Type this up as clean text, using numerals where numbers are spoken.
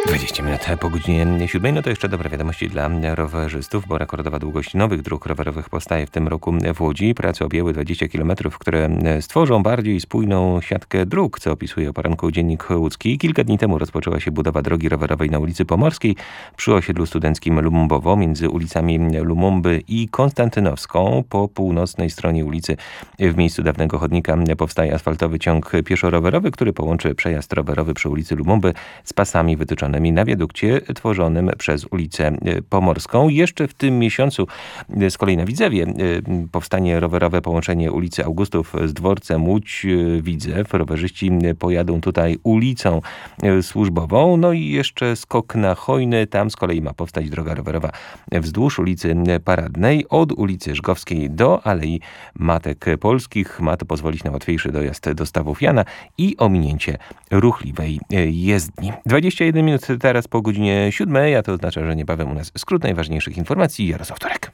20 minut po godzinie 7. No to jeszcze dobre wiadomości dla rowerzystów, bo rekordowa długość nowych dróg rowerowych powstaje w tym roku w Łodzi. Prace objęły 20 km, które stworzą bardziej spójną siatkę dróg, co opisuje o poranku Dziennik Łódzki. Kilka dni temu rozpoczęła się budowa drogi rowerowej na ulicy Pomorskiej przy osiedlu studenckim Lumumbowo między ulicami Lumumby i Konstantynowską. Po północnej stronie ulicy w miejscu dawnego chodnika powstaje asfaltowy ciąg pieszo-rowerowy, który połączy przejazd rowerowy przy ulicy Lumumby z pasami wytyczonymi na wiadukcie tworzonym przez ulicę Pomorską. Jeszcze w tym miesiącu z kolei na Widzewie powstanie rowerowe połączenie ulicy Augustów z dworcem Łódź-Widzew. Rowerzyści pojadą tutaj ulicą służbową. No i jeszcze skok na Chojny. Tam z kolei ma powstać droga rowerowa wzdłuż ulicy Paradnej od ulicy Żgowskiej do Alei Matek Polskich. Ma to pozwolić na łatwiejszy dojazd do Stawów Jana i ominięcie ruchliwej jezdni. 21 minut teraz po godzinie 7, a to oznacza, że niebawem u nas skrót najważniejszych informacji. Jarosław Turek.